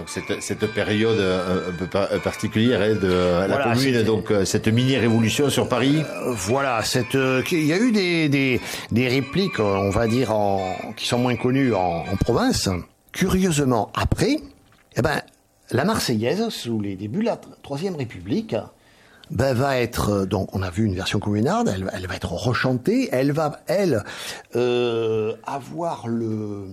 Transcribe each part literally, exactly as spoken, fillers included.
Donc cette, cette période un peu particulière hein, de la voilà, Commune, donc cette mini-révolution sur Paris. Euh, voilà, cette, euh, il y a eu des, des, des répliques, on va dire, en, qui sont moins connues en, en province. Curieusement, après, eh ben, la Marseillaise, sous les débuts de la Troisième République, ben, va être, donc on a vu une version communarde, elle, elle va être rechantée, elle va, elle, euh, avoir le...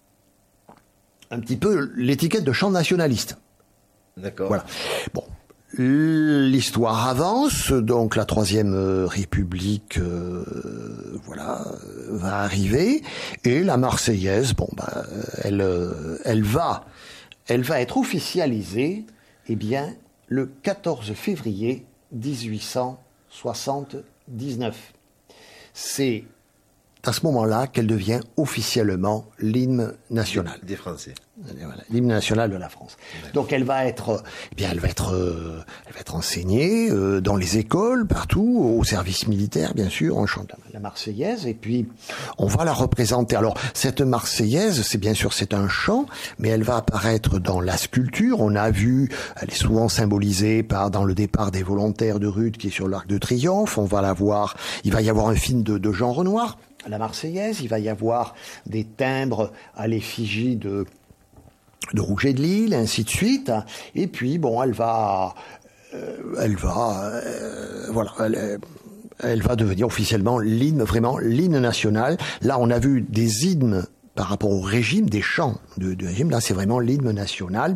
un petit peu l'étiquette de chant nationaliste. D'accord. Voilà. Bon, l'histoire avance, donc la Troisième République, euh, voilà, va arriver, et la Marseillaise, bon, bah, elle, elle va, elle va être officialisée, eh bien, le quatorze février dix-huit cent soixante-dix-neuf. C'est à ce moment-là qu'elle devient officiellement l'hymne national. Des Français. Voilà, l'hymne national de la France. Donc elle va être, eh bien elle va être, euh, elle va être enseignée euh, dans les écoles, partout, au service militaire, bien sûr. On chante la Marseillaise et puis on va la représenter. Alors cette Marseillaise, c'est bien sûr c'est un chant, mais elle va apparaître dans la sculpture. On a vu, elle est souvent symbolisée par dans le départ des volontaires de Rude qui est sur l'Arc de Triomphe. On va la voir. Il va y avoir un film de, de Jean Renoir. La Marseillaise, il va y avoir des timbres à l'effigie de, de Rouget de Lille, ainsi de suite. Et puis, bon, elle va, euh, elle va, euh, voilà, elle, elle va devenir officiellement l'hymne, vraiment l'hymne national. Là, on a vu des hymnes par rapport au régime, des chants de, de régime. Là, c'est vraiment l'hymne national.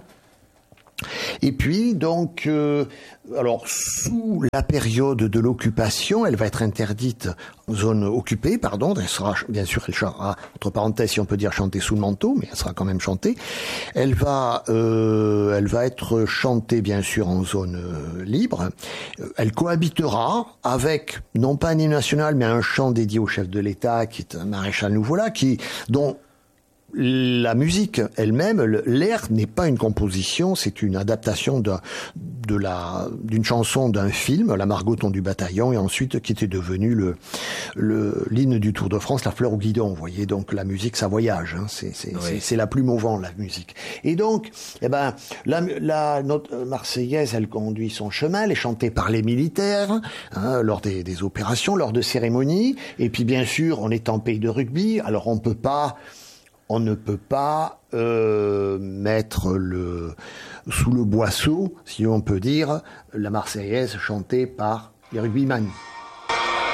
Et puis, donc, euh, alors, sous la période de l'occupation, elle va être interdite en zone occupée, pardon, elle sera, bien sûr, elle sera, entre parenthèses, si on peut dire, chantée sous le manteau, mais elle sera quand même chantée. Elle va, euh, elle va être chantée, bien sûr, en zone euh, libre. Elle cohabitera avec, non pas un hymne national, mais un chant dédié au chef de l'État, qui est un maréchal Nouveau-là, qui, dont la musique elle-même, l'air n'est pas une composition, c'est une adaptation de, de la, d'une chanson d'un film, La Margoton du bataillon, et ensuite qui était devenu le, le, l'hymne du Tour de France, La fleur au guidon. Vous voyez, donc la musique, ça voyage, hein, c'est, c'est, oui. c'est, c'est la plus mouvante, la musique. Et donc, eh ben, la, la, notre Marseillaise, elle conduit son chemin, elle est chantée par les militaires, hein, lors des, des opérations, lors de cérémonies, et puis bien sûr, on est en pays de rugby, alors on peut pas, On ne peut pas euh, mettre le, sous le boisseau, si on peut dire, la Marseillaise chantée par les rugbyman.